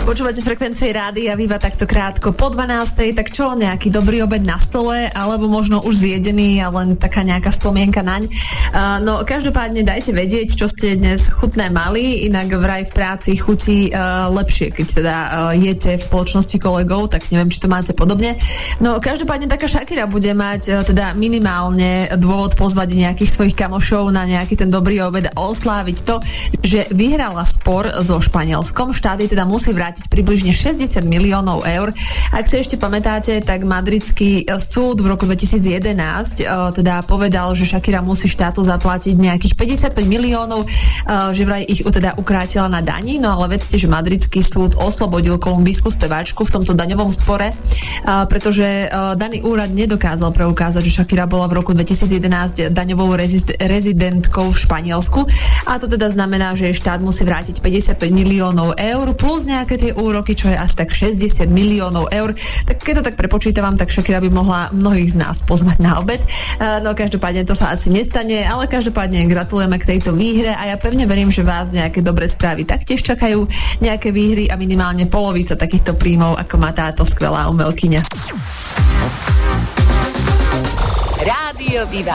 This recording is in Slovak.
Počúvate frekvencie Rádia Viva takto krátko po 12:00, tak čo, nejaký dobrý obed na stole, alebo možno už zjedený a len taká nejaká spomienka naň. No každopádne dajte vedieť, čo ste dnes chutné mali, inak vraj v práci chutí lepšie, keď teda jete v spoločnosti kolegov, tak neviem, či to máte podobne. No každopádne taká Shakira bude mať teda minimálne dôvod pozvať nejakých svojich kamošov na nejaký ten dobrý obed a osláviť to, že vyhrala spor so Španielskom. Štát jej teda musí vrátiť približne 60 miliónov eur. Ak si ešte pamätáte, tak madridský súd v roku 2011 teda povedal, že Shakira musí štátu zaplatiť nejakých 55 miliónov, že vraj ich teda ukrátila na daní, no ale vedzte, že madridský súd oslobodil kolumbijskú speváčku v tomto daňovom spore, pretože daný úrad nedokázal preukázať, že Shakira bola v roku 2011 daňovou rezidentkou v Španielsku, a to teda znamená, že štát musí vrátiť 55 miliónov eur plus nejaké tie úroky, čo je asi tak 60 miliónov eur. Tak keď to tak prepočítavam, tak Shakira by mohla mnohých z nás pozvať na obed. No každopádne to sa asi nestane, ale každopádne gratulujeme k tejto výhre a ja pevne verím, že vás nejaké dobré správy taktiež čakajú, nejaké výhry a minimálne polovica takýchto príjmov, ako má táto skvelá umelkyňa. Rádio Viva.